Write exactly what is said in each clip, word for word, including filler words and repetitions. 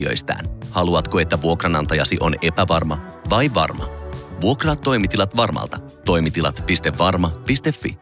Haluatko, että vuokranantajasi on epävarma vai varma? Vuokraa toimitilat varmalta. Toimitilat piste varma piste fi.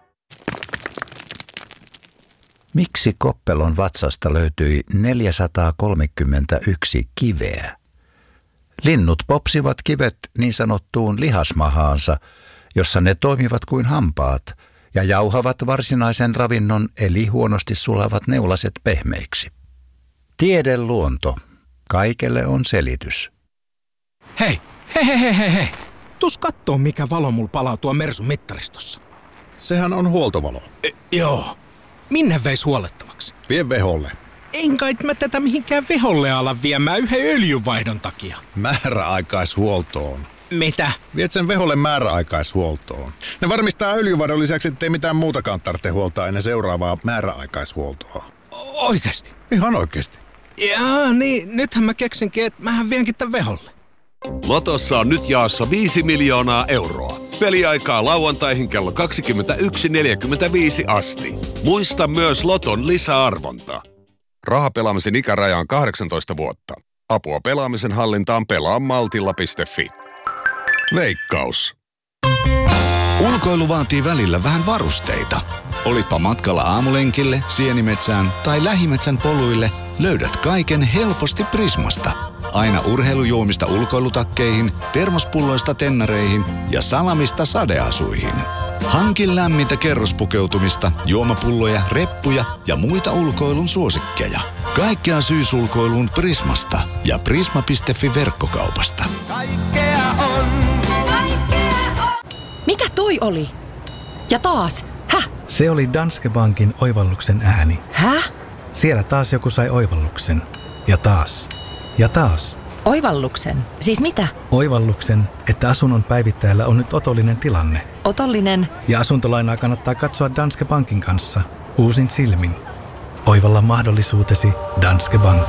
Miksi Koppelon vatsasta löytyi neljäsataakolmekymmentäyksi kiveä? Linnut popsivat kivet niin sanottuun lihasmahaansa, jossa ne toimivat kuin hampaat ja jauhavat varsinaisen ravinnon eli huonosti sulavat neulaset pehmeiksi. Tiedeluonto. Kaikelle on selitys. Hei, hei, hei, hei, hei, hei. Tuus kattoo, mikä valo mulla palaa tuo Mersun mittaristossa. Sehän on huoltovalo. E, joo. Minne veis huolettavaksi? Vie veholle. En kai mä tätä mihinkään veholle ala viemään yhden öljynvaihdon takia. Määräaikaishuoltoon. Mitä? Viet sen veholle määräaikaishuoltoon. Ne varmistaa öljynvaihdon lisäksi, ettei mitään muutakaan tarvitse huoltaa ennen seuraavaa määräaikaishuoltoa. Oikeesti? Ihan oikeesti. Jaa, niin nythän mä keksinkin, että mähän vienkin tän veholle. Lotossa on nyt jaossa viisi miljoonaa euroa. Peliaikaa lauantaihin kello kaksikymmentäyksi neljäkymmentäviisi asti. Muista myös Loton lisäarvonta. Rahapelaamisen ikäraja on kahdeksantoista vuotta. Apua pelaamisen hallintaan pelaa maltilla piste fi. Veikkaus. Ulkoilu vaatii välillä vähän varusteita. Olipa matkalla aamulenkille, sienimetsään tai lähimetsän poluille, löydät kaiken helposti Prismasta. Aina urheilujuomista ulkoilutakkeihin, termospulloista tennareihin ja salamista sadeasuihin. Hankin lämmintä kerrospukeutumista, juomapulloja, reppuja ja muita ulkoilun suosikkeja. Kaikkea syysulkoiluun Prismasta ja prisma piste fi verkkokaupasta. Kaikkea on. Kaikkea on. Mikä toi oli? Ja taas? Häh? Se oli Danske Bankin oivalluksen ääni. Häh? Siellä taas joku sai oivalluksen. Ja taas. Ja taas. Oivalluksen? Siis mitä? Oivalluksen, että asunnon päivittäjällä on nyt otollinen tilanne. Otollinen? Ja asuntolainaa kannattaa katsoa Danske Bankin kanssa. Uusin silmin. Oivalla mahdollisuutesi Danske Bank.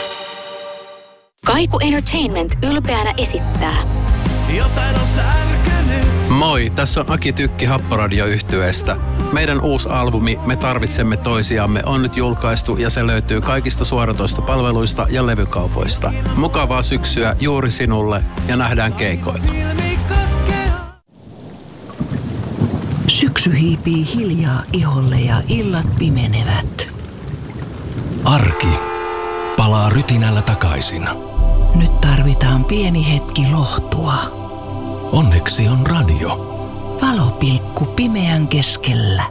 Kaiku Entertainment ylpeänä esittää. Jotain on särkynyt. Moi, tässä on Aki Tykki Happoradio-yhtyeestä. Meidän uusi albumi Me tarvitsemme toisiamme on nyt julkaistu ja se löytyy kaikista suoratoistopalveluista ja levykaupoista. Mukavaa syksyä juuri sinulle ja nähdään keikoilla. Syksy hiipii hiljaa iholle ja illat pimenevät. Arki palaa rytinällä takaisin. Nyt tarvitaan pieni hetki lohtua. Onneksi on radio. Valopilkku pimeän keskellä.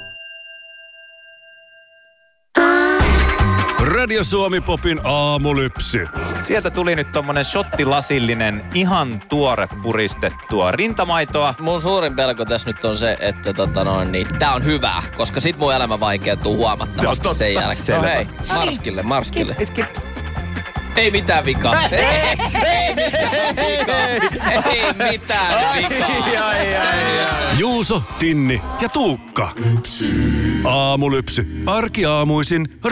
Radio Suomi Popin aamulypsy. Sieltä tuli nyt tommonen shottilasillinen, ihan tuore puristettua rintamaitoa. Mun suurin pelko tässä nyt on se, että tota noin, niin, tää on hyvää, koska sit mun elämä vaikeutuu huomattavasti se sen jälkeen. Selvä. No hei, marskille, marskille. Ei mitään vikaa. Ei, ei mitään vikaa. Ei mitään vikaa. Juuso, Tinni ja Tuukka. Aamulypsy. Arkiaamuisin